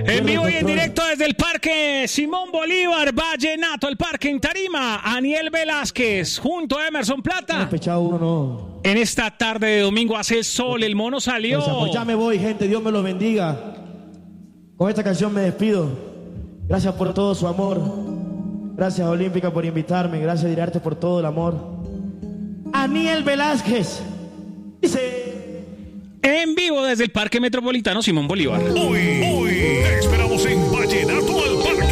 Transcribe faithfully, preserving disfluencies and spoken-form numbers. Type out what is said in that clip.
En vivo y en directo desde el Parque Simón Bolívar, Vallenato, el Parque en Tarima, Aniel Velázquez junto a Emerson Plata. Uno, no. En esta tarde de domingo hace sol, el mono salió. Pues, pues ya me voy, gente, Dios me los bendiga. Con esta canción me despido. Gracias por todo su amor. Gracias Olímpica por invitarme. Gracias Dirarte por todo el amor. Aniel Velázquez dice... En vivo desde el Parque Metropolitano Simón Bolívar. Uy.